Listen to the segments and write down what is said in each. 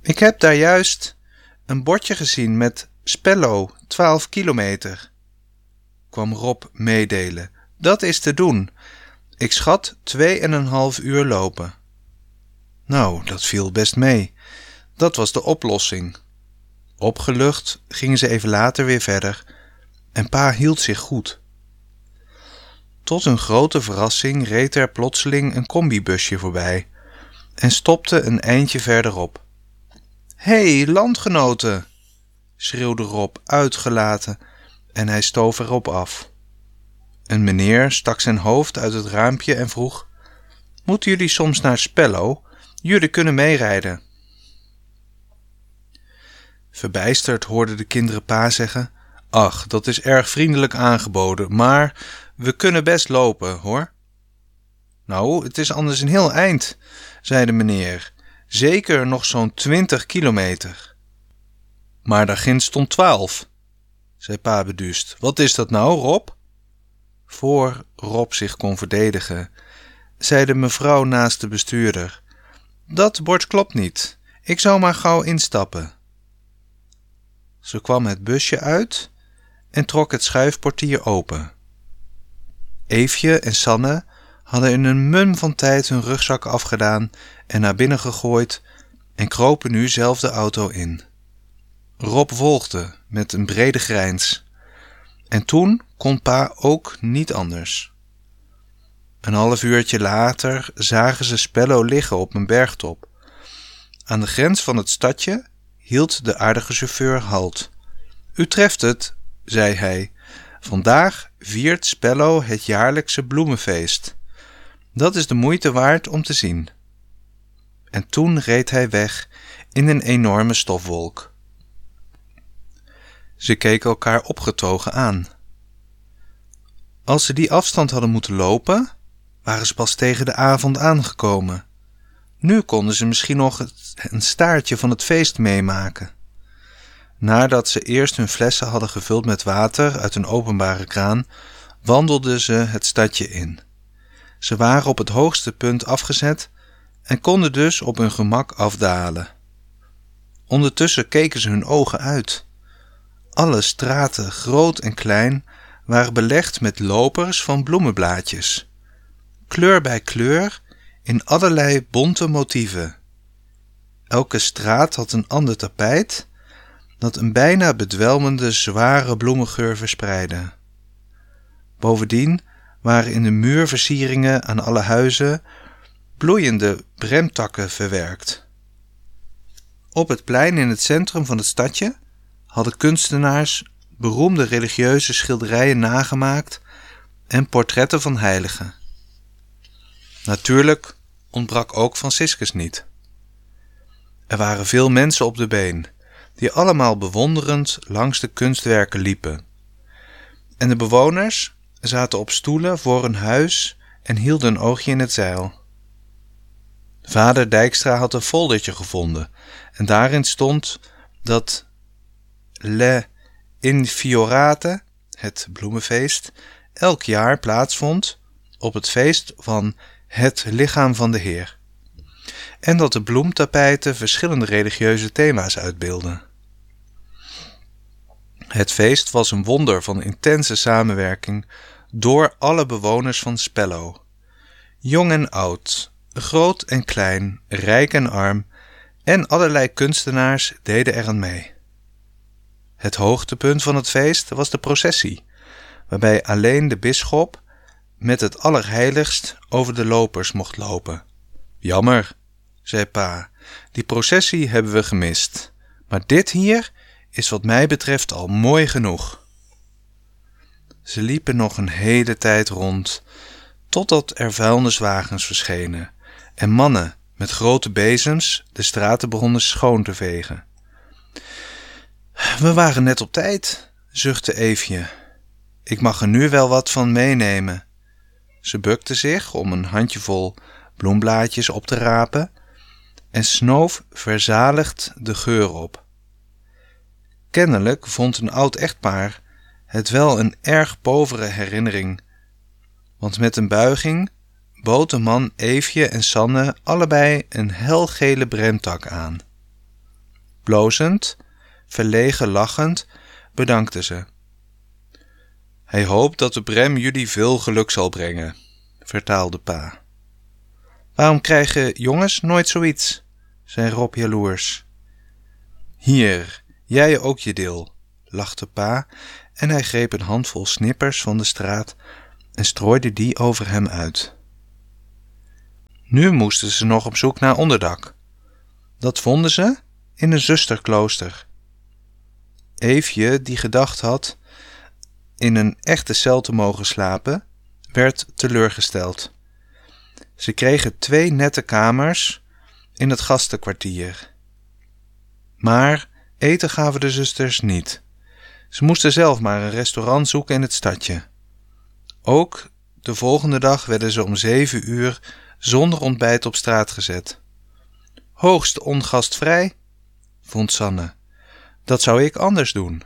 Ik heb daar juist een bordje gezien met Spello, 12 kilometer, kwam Rob meedelen. Dat is te doen. Ik schat 2,5 uur lopen. Nou, dat viel best mee. Dat was de oplossing. Opgelucht gingen ze even later weer verder en pa hield zich goed. Tot hun grote verrassing reed er plotseling een combibusje voorbij en stopte een eindje verderop. Hé, landgenoten, schreeuwde Rob uitgelaten en hij stoof erop af. Een meneer stak zijn hoofd uit het raampje en vroeg: Moeten jullie soms naar Spello? Jullie kunnen meerijden. Verbijsterd hoorden de kinderen pa zeggen: Ach, dat is erg vriendelijk aangeboden, maar we kunnen best lopen, hoor. Nou, het is anders een heel eind, zei de meneer. Zeker nog zo'n 20 kilometer. Maar daar ginds stond 12, zei pa beduust. Wat is dat nou, Rob? Voor Rob zich kon verdedigen, zei de mevrouw naast de bestuurder: Dat bord klopt niet. Ik zou maar gauw instappen. Ze kwam het busje uit en trok het schuifportier open. Eefje en Sanne hadden in een mum van tijd hun rugzak afgedaan en naar binnen gegooid en kropen nu zelf de auto in. Rob volgde met een brede grijns. En toen kon pa ook niet anders. Een half uurtje later zagen ze Spello liggen op een bergtop. Aan de grens van het stadje hield de aardige chauffeur halt. U treft het, zei hij. Vandaag viert Spello het jaarlijkse bloemenfeest. Dat is de moeite waard om te zien. En toen reed hij weg in een enorme stofwolk. Ze keken elkaar opgetogen aan. Als ze die afstand hadden moeten lopen, waren ze pas tegen de avond aangekomen. Nu konden ze misschien nog een staartje van het feest meemaken. Nadat ze eerst hun flessen hadden gevuld met water uit een openbare kraan, wandelden ze het stadje in. Ze waren op het hoogste punt afgezet en konden dus op hun gemak afdalen. Ondertussen keken ze hun ogen uit. Alle straten, groot en klein, waren belegd met lopers van bloemenblaadjes. Kleur bij kleur, in allerlei bonte motieven. Elke straat had een ander tapijt dat een bijna bedwelmende zware bloemengeur verspreidde. Bovendien waren in de muurversieringen aan alle huizen bloeiende bremtakken verwerkt. Op het plein in het centrum van het stadje hadden kunstenaars beroemde religieuze schilderijen nagemaakt en portretten van heiligen. Natuurlijk ontbrak ook Franciscus niet. Er waren veel mensen op de been, die allemaal bewonderend langs de kunstwerken liepen. En de bewoners zaten op stoelen voor hun huis en hielden een oogje in het zeil. Vader Dijkstra had een foldertje gevonden en daarin stond dat Le Infiorate, het bloemenfeest, elk jaar plaatsvond op het feest van het lichaam van de Heer. En dat de bloemtapijten verschillende religieuze thema's uitbeelden. Het feest was een wonder van intense samenwerking door alle bewoners van Spello. Jong en oud, groot en klein, rijk en arm en allerlei kunstenaars deden er aan mee. Het hoogtepunt van het feest was de processie, waarbij alleen de bisschop met het allerheiligst over de lopers mocht lopen. Jammer, zei pa, die processie hebben we gemist, maar dit hier is wat mij betreft al mooi genoeg. Ze liepen nog een hele tijd rond, totdat er vuilniswagens verschenen en mannen met grote bezems de straten begonnen schoon te vegen. We waren net op tijd, zuchtte Eefje. Ik mag er nu wel wat van meenemen. Ze bukte zich om een handjevol bloemblaadjes op te rapen en snoof verzaligd de geur op. Kennelijk vond een oud echtpaar het wel een erg povere herinnering, want met een buiging bood de man Eefje en Sanne allebei een helgele bremtak aan. Blozend, verlegen lachend, bedankte ze. Hij hoopt dat de Brem jullie veel geluk zal brengen, vertaalde pa. Waarom krijgen jongens nooit zoiets? Zei Rob jaloers. Hier, jij ook je deel, lachte pa en hij greep een handvol snippers van de straat en strooide die over hem uit. Nu moesten ze nog op zoek naar onderdak. Dat vonden ze in een zusterklooster. Eefje, die gedacht had in een echte cel te mogen slapen, werd teleurgesteld. Ze kregen 2 nette kamers in het gastenkwartier. Maar eten gaven de zusters niet. Ze moesten zelf maar een restaurant zoeken in het stadje. Ook de volgende dag werden ze om 7 uur zonder ontbijt op straat gezet. Hoogst ongastvrij, vond Sanne. Dat zou ik anders doen.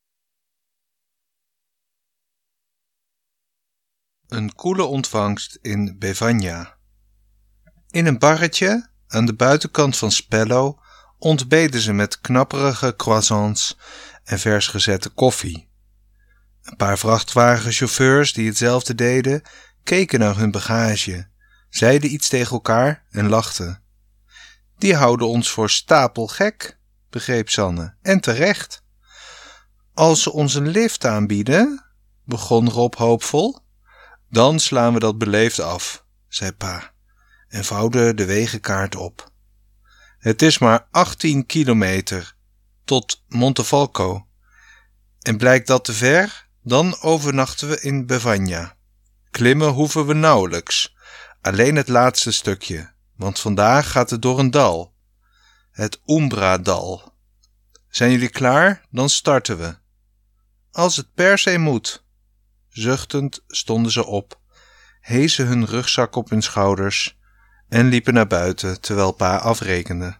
Een koele ontvangst in Bevagna. In een barretje aan de buitenkant van Spello ontbeten ze met knapperige croissants en vers gezette koffie. Een paar vrachtwagenchauffeurs die hetzelfde deden, keken naar hun bagage, zeiden iets tegen elkaar en lachten. Die houden ons voor stapelgek, begreep Sanne, en terecht. Als ze ons een lift aanbieden, begon Rob hoopvol, dan slaan we dat beleefd af, zei pa en vouwde de wegenkaart op. Het is maar 18 kilometer tot Montefalco. En blijkt dat te ver, dan overnachten we in Bevagna. Klimmen hoeven we nauwelijks, alleen het laatste stukje, want vandaag gaat het door een dal. Het Umbra-dal. Zijn jullie klaar? Dan starten we. Als het per se moet. Zuchtend stonden ze op, hezen hun rugzak op hun schouders en liepen naar buiten terwijl pa afrekende.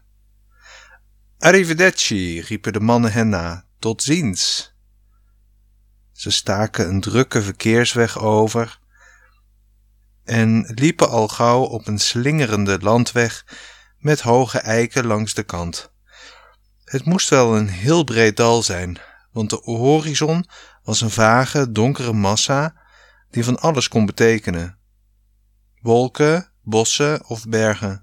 Arrivederci, riepen de mannen hen na. Tot ziens. Ze staken een drukke verkeersweg over en liepen al gauw op een slingerende landweg met hoge eiken langs de kant. Het moest wel een heel breed dal zijn, want de horizon was een vage, donkere massa die van alles kon betekenen. Wolken, bossen of bergen.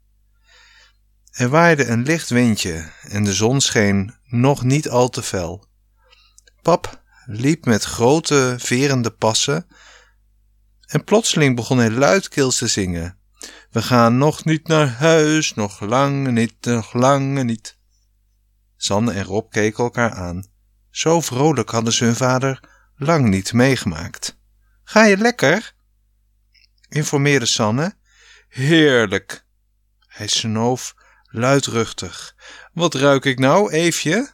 Er waaide een licht windje en de zon scheen nog niet al te fel. Pap liep met grote, verende passen en plotseling begon hij luidkeels te zingen. We gaan nog niet naar huis, nog lang niet, nog lang niet. Sanne en Rob keken elkaar aan. Zo vrolijk hadden ze hun vader lang niet meegemaakt. Ga je lekker? Informeerde Sanne. Heerlijk. Hij snoof luidruchtig. Wat ruik ik nou, Eefje?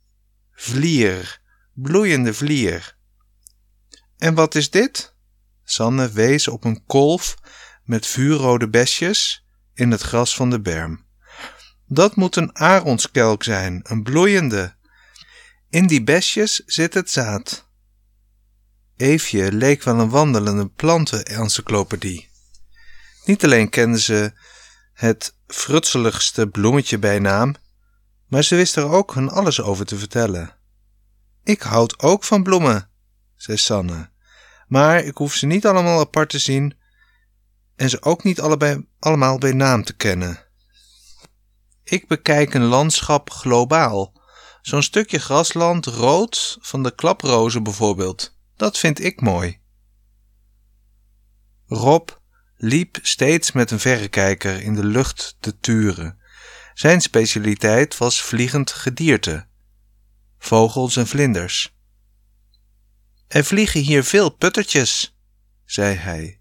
Vlier, bloeiende vlier. En wat is dit? Sanne wees op een kolf met vuurrode besjes in het gras van de berm. Dat moet een aronskelk zijn, een bloeiende. In die besjes zit het zaad. Eefje leek wel een wandelende plantenencyclopedie. Niet alleen kende ze het frutseligste bloemetje bij naam, maar ze wist er ook van alles over te vertellen. Ik houd ook van bloemen, zei Sanne, maar ik hoef ze niet allemaal apart te zien en ze ook niet allemaal bij naam te kennen. Ik bekijk een landschap globaal. Zo'n stukje grasland rood van de klaprozen bijvoorbeeld. Dat vind ik mooi. Rob liep steeds met een verrekijker in de lucht te turen. Zijn specialiteit was vliegend gedierte. Vogels en vlinders. Er vliegen hier veel puttertjes, zei hij.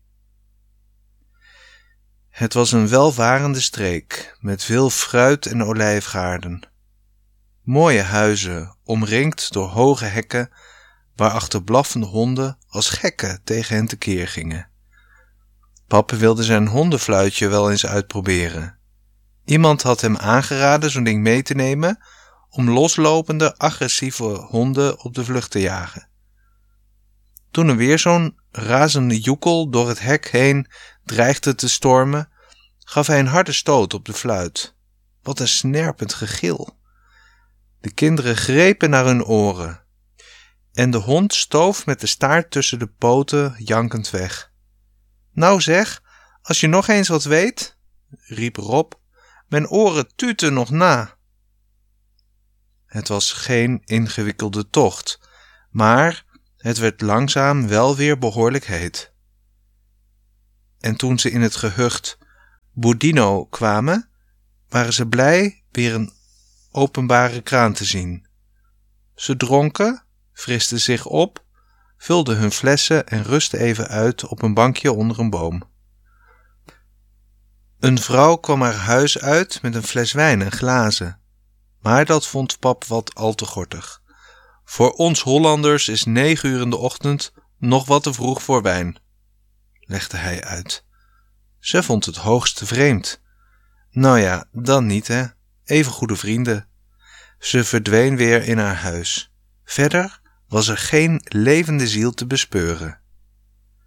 Het was een welvarende streek met veel fruit- en olijfgaarden. Mooie huizen, omringd door hoge hekken, waarachter blaffende honden als gekken tegen hen tekeer gingen. Pap wilde zijn hondenfluitje wel eens uitproberen. Iemand had hem aangeraden zo'n ding mee te nemen om loslopende, agressieve honden op de vlucht te jagen. Toen er weer zo'n razende joekel door het hek heen dreigde te stormen, gaf hij een harde stoot op de fluit. Wat een snerpend gegil. De kinderen grepen naar hun oren. En de hond stoof met de staart tussen de poten jankend weg. Nou zeg, als je nog eens wat weet, riep Rob, mijn oren tuuten nog na. Het was geen ingewikkelde tocht, maar het werd langzaam wel weer behoorlijk heet. En toen ze in het gehucht Boudino kwamen, waren ze blij weer een openbare kraan te zien. Ze dronken, fristen zich op, vulden hun flessen en rustten even uit op een bankje onder een boom. Een vrouw kwam haar huis uit met een fles wijn en glazen, maar dat vond pap wat al te gortig. Voor ons Hollanders is 9 uur in de ochtend nog wat te vroeg voor wijn, legde hij uit. Ze vond het hoogst vreemd. Nou ja, dan niet hè, even goede vrienden. Ze verdween weer in haar huis. Verder was er geen levende ziel te bespeuren.